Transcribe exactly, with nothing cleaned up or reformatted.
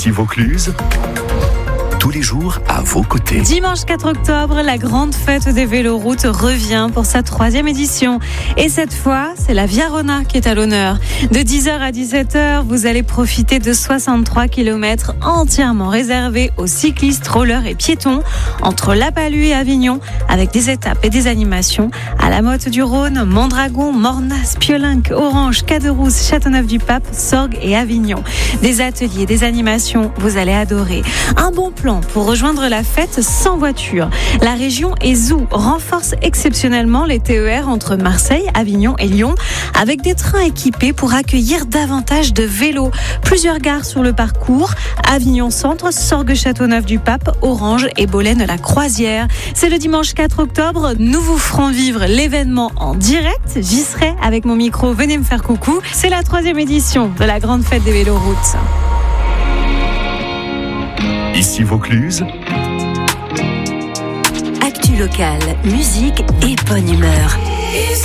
Ici Vaucluse, tous les jours à vos côtés. Dimanche quatre octobre, la grande fête des véloroutes revient pour sa troisième édition. Et cette fois, c'est la Via Rona qui est à l'honneur. De dix heures à dix-sept heures, vous allez profiter de soixante-trois kilomètres entièrement réservés aux cyclistes, rollers et piétons entre La Palue et Avignon, avec des étapes et des animations à la Motte du Rhône, Mondragon, Mornas, Piolenc, Orange, Caderousse, Châteauneuf-du-Pape, Sorgues et Avignon. Des ateliers, des animations, vous allez adorer. Un bon plan pour rejoindre la fête sans voiture. La région Ezou renforce exceptionnellement les T E R entre Marseille, Avignon et Lyon, avec des trains équipés pour accueillir davantage de vélos. Plusieurs gares sur le parcours, Avignon Centre, Sorgues, Châteauneuf-du-Pape, Orange et Bolène-la-Croisière. C'est le dimanche quatre octobre, nous vous ferons vivre l'événement en direct. J'y serai avec mon micro, venez me faire coucou. C'est la troisième édition de la grande fête des véloroutes. Ici Vaucluse, actu locale, musique et bonne humeur.